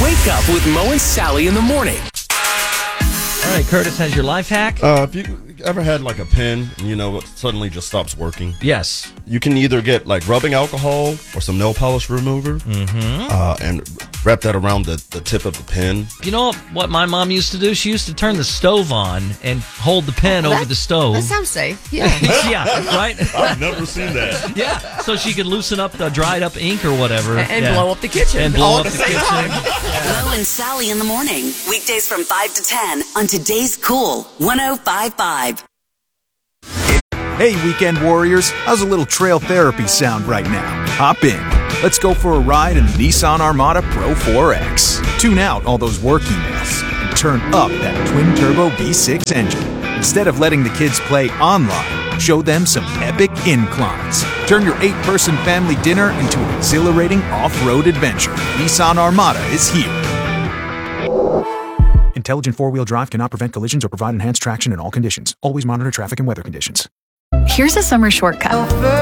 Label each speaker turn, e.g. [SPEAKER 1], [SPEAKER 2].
[SPEAKER 1] Wake up with Mo and Sally in the morning.
[SPEAKER 2] All right, Curtis has your life hack.
[SPEAKER 3] If you ever had like a pen and it suddenly just stops working,
[SPEAKER 2] Yes.
[SPEAKER 3] you can either get like rubbing alcohol or some nail polish remover and wrap that around the tip of the pen.
[SPEAKER 2] You know what my mom used to do? She used to turn the stove on and hold the pen over the stove.
[SPEAKER 4] That sounds safe. Yeah.
[SPEAKER 2] Yeah, right?
[SPEAKER 3] I've never seen that.
[SPEAKER 2] Yeah, so she could loosen up the dried up ink or whatever.
[SPEAKER 4] And blow up the kitchen.
[SPEAKER 2] And blow
[SPEAKER 4] all
[SPEAKER 2] up
[SPEAKER 4] at
[SPEAKER 2] the
[SPEAKER 4] the same
[SPEAKER 2] kitchen.
[SPEAKER 4] time.
[SPEAKER 5] Mo and Sally in the morning. Weekdays from 5 to 10 on today's Cool 105.5.
[SPEAKER 6] Hey, weekend warriors, how's a little trail therapy sound right now? Hop in. Let's go for a ride in the Nissan Armada Pro 4X. Tune out all those work emails and turn up that twin-turbo V6 engine. Instead of letting the kids play online, show them some epic inclines. Turn your 8-person family dinner into an exhilarating off-road adventure. Nissan Armada is here. Intelligent four-wheel drive cannot prevent collisions or provide enhanced traction in all conditions. Always monitor traffic and weather conditions.
[SPEAKER 7] Here's a summer shortcut.